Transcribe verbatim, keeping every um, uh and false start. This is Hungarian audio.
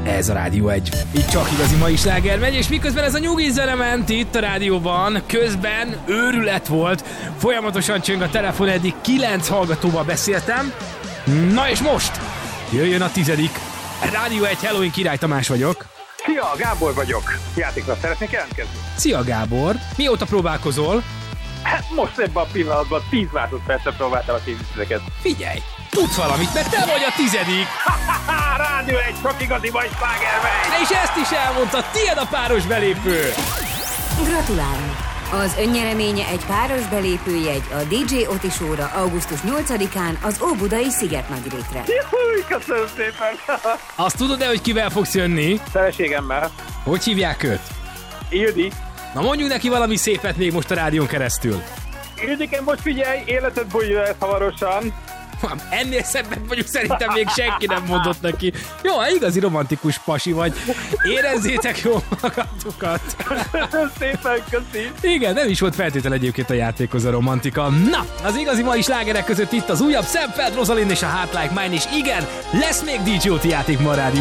Ez a Rádió egy. Itt csak igazi mai sláger megy, és miközben ez a nyugi zene ment itt a rádióban, közben őrület volt. Folyamatosan csöng a telefon, eddig kilenc hallgatóval beszéltem. Na és most jöjjön a tizedik. Rádió egy, Halloween Király Tamás vagyok. Szia, Gábor vagyok. Játékra szeretnék jelentkezni? Szia Gábor, mióta próbálkozol? Hát most ebben a pillanatban tíz másodpercre próbáltam a kézügyeket. Figyelj, tudsz valamit, mert te vagy a tizedik. Ha-ha-ha, Rádió egy, csak igazi vagy sláger megy. És ezt is elmondta, tiéd a páros belépő. Gratulálunk! Az önnyereménye egy páros belépőjegy a dé dzsé Oti Show-ra augusztus nyolcadikán az Óbudai Szigetnagyrétre. Juhúj, köszönöm szépen. Azt tudod-e, hogy kivel fogsz jönni? Feleségemmel. Hogy hívják őt? Ildi. Na mondjuk neki valami szépet még most a rádión keresztül. Ildiken, most figyelj, életed bújja ezt hamarosan. Ennél szebbet vagyok, szerintem még senki nem mondott neki. Jó, igazi romantikus pasi vagy. Érezzétek jól magatokat. Köszönöm szépen, köszi. Igen, nem is volt feltétel egyébként a játékhoz a romantika. Na, az igazi mai slágerek között itt az újabb Szempeld, Rosalind és a Heart Like Mine, és igen, lesz még dé dzsé Oti játék ma a rádió.